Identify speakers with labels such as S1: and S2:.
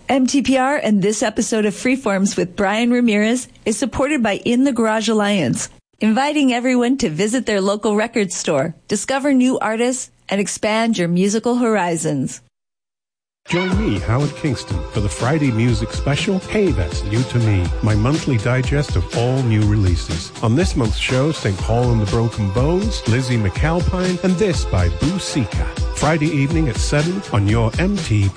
S1: MTPR and this episode of Freeforms with Brian Ramirez is supported by In the Garage Alliance, inviting everyone to visit their local record store, discover new artists, and expand your musical horizons.
S2: Join me, Howard Kingston, for the Friday music special, Hey, That's New to Me, my monthly digest of all new releases. On this month's show, St. Paul and the Broken Bones, Lizzie McAlpine, and this by Boo Seeker. Friday evening at 7 on your MTP.